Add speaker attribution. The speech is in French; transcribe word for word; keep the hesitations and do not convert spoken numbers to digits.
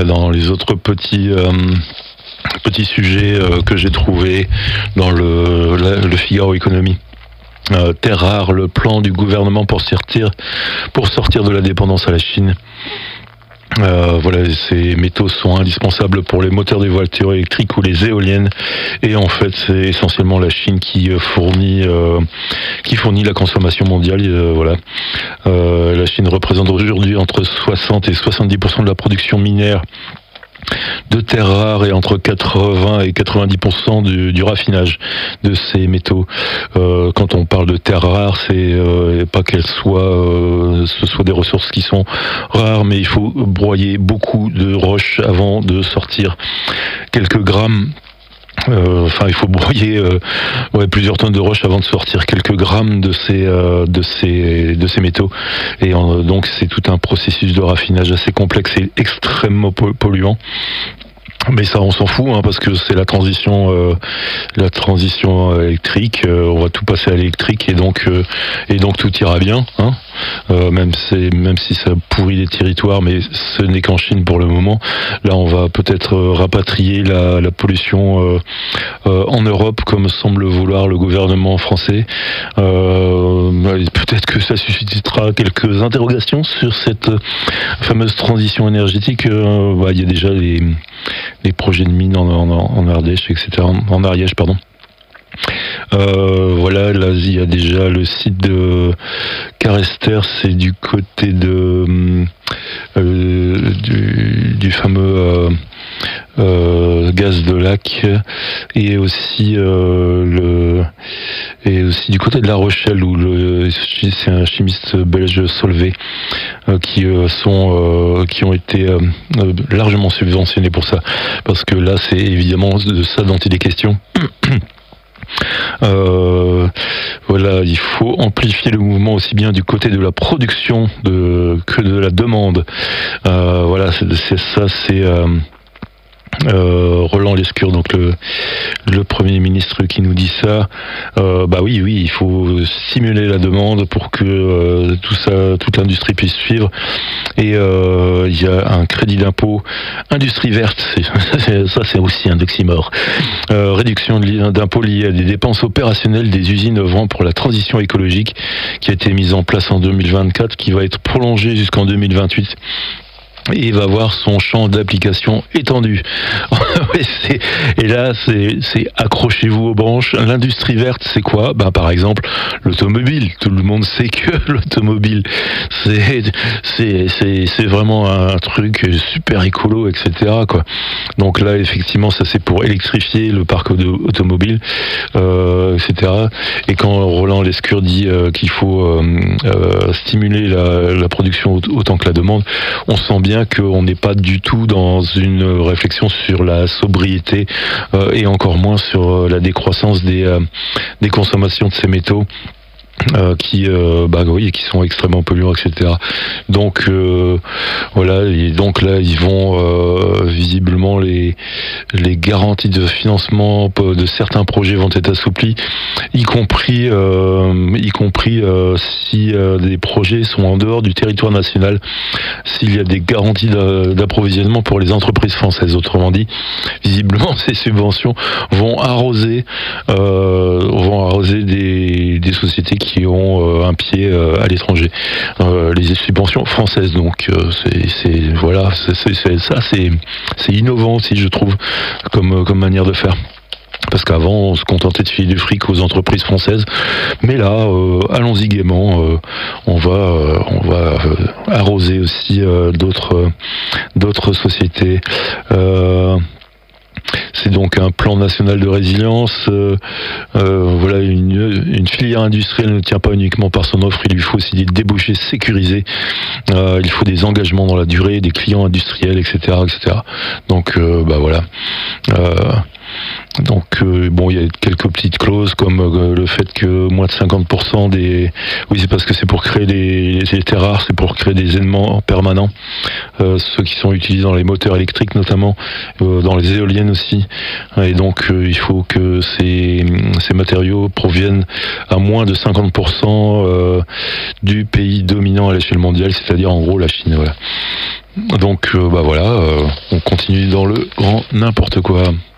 Speaker 1: voilà, dans les autres petits euh, petits sujets euh, que j'ai trouvés dans le, la, le Figaro Économie. Euh, terres rares, le plan du gouvernement pour sortir, pour sortir de la dépendance à la Chine. Euh, voilà, ces métaux sont indispensables pour les moteurs des voitures électriques ou les éoliennes, et en fait c'est essentiellement la Chine qui fournit euh, qui fournit la consommation mondiale. Euh, voilà, euh, la Chine représente aujourd'hui entre soixante et soixante-dix pour cent de la production minière de terres rares et entre quatre-vingts et quatre-vingt-dix pour cent du, du raffinage de ces métaux. Euh, quand on parle de terres rares, c'est euh, pas qu'elles soient, euh, ce soit des ressources qui sont rares, mais il faut broyer beaucoup de roches avant de sortir quelques grammes. Euh, enfin, il faut broyer euh, ouais, plusieurs tonnes de roches avant de sortir quelques grammes de ces euh, de ces de ces métaux. Et euh, donc c'est tout un processus de raffinage assez complexe et extrêmement polluant. Mais ça, on s'en fout, hein, parce que c'est la transition, euh, la transition électrique. Euh, on va tout passer à l'électrique, et donc, euh, et donc tout ira bien. Hein, euh, même, c'est, même si ça pourrit les territoires, mais ce n'est qu'en Chine pour le moment. Là, on va peut-être rapatrier la, la pollution euh, euh, en Europe, comme semble vouloir le gouvernement français. Euh, peut-être que ça suscitera quelques interrogations sur cette fameuse transition énergétique. Euh, bah, il y a déjà les les projets de mines en, en, en Ardèche, et cetera, en, en Ariège, pardon. Euh, voilà, là, il y a déjà le site de Carester, c'est du côté de euh, du, du fameux euh, euh, gaz de lac, et aussi euh, le et aussi du côté de La Rochelle, où le c'est un chimiste belge, Solvay, euh, qui euh, sont euh, qui ont été euh, largement subventionnés pour ça, parce que là c'est évidemment de ça dont il est question. Euh, voilà, il faut amplifier le mouvement aussi bien du côté de la production de, que de la demande. Euh, voilà, c'est, c'est ça, c'est euh, euh, Roland Lescure, donc le, le Premier ministre, qui nous dit ça. Euh, bah oui, oui, il faut stimuler la demande pour que euh, tout ça, toute l'industrie puisse suivre. Et euh, il y a un crédit d'impôt industrie verte, c'est, c'est, ça c'est aussi un oxymore. Euh, réduction d'impôts liée à des dépenses opérationnelles des usines œuvrant pour la transition écologique, qui a été mise en place en deux mille vingt-quatre, qui va être prolongée jusqu'en deux mille vingt-huit. Et il va voir son champ d'application étendu. c'est, et là, c'est, c'est accrochez-vous aux branches. L'industrie verte, c'est quoi ? Ben, par exemple, l'automobile. Tout le monde sait que l'automobile, c'est, c'est, c'est, c'est vraiment un truc super écolo, et cetera, quoi. Donc là, effectivement, ça c'est pour électrifier le parc automobile, euh, et cetera. Et quand Roland Lescure dit euh, qu'il faut euh, euh, stimuler la, la production autant que la demande, on sent bien qu'on n'est pas du tout dans une réflexion sur la sobriété euh, et encore moins sur la décroissance des, euh, des consommations de ces métaux. Euh, qui euh, bah oui, qui sont extrêmement polluants, et cetera. Donc euh, voilà, et donc là ils vont euh, visiblement les les garanties de financement de certains projets vont être assouplies, y compris euh, y compris euh, si euh, des projets sont en dehors du territoire national, s'il y a des garanties d'approvisionnement pour les entreprises françaises. Autrement dit, visiblement ces subventions vont arroser euh, vont arroser des des sociétés qui qui ont euh, un pied euh, à l'étranger. Euh, les subventions françaises, donc euh, c'est, c'est voilà, c'est, c'est, c'est, ça c'est c'est innovant aussi, je trouve, comme comme manière de faire. Parce qu'avant, on se contentait de filer du fric aux entreprises françaises, mais là, euh, allons-y gaiement. Euh, on va, euh, on va euh, arroser aussi euh, d'autres, euh, d'autres sociétés. Euh, C'est donc un plan national de résilience. Euh, euh, voilà, une, une filière industrielle ne tient pas uniquement par son offre, il lui faut aussi des débouchés sécurisés. Euh, il faut des engagements dans la durée, des clients industriels, et cetera, et cetera. Donc, euh, bah voilà. Euh, Donc euh, bon, il y a quelques petites clauses comme euh, le fait que moins de cinquante pour cent des... Oui, c'est parce que c'est pour créer des, les terres rares, c'est pour créer des éléments permanents, euh, ceux qui sont utilisés dans les moteurs électriques notamment, euh, dans les éoliennes aussi. Et donc euh, il faut que ces, ces matériaux proviennent à moins de cinquante pour cent euh, du pays dominant à l'échelle mondiale, c'est-à-dire en gros la Chine. Voilà. Donc euh, bah voilà, euh, on continue dans le grand n'importe quoi.